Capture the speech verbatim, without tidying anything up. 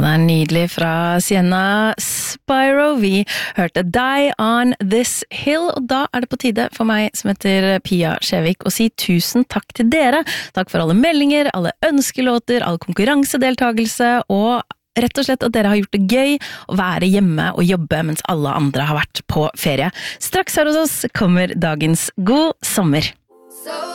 det er nydelig fra Sienna Spyro. Vi hørte Die on This Hill, og da er det på tide for meg som heter Pia Skjevik å si tusen takk til dere. Takk for alle meldinger, alle ønskelåter, all konkurransedeltagelse, og rett og slett at dere har gjort det gøy å være hjemme og jobbe mens alle andre har vært på ferie. Straks her hos oss kommer dagens God sommer.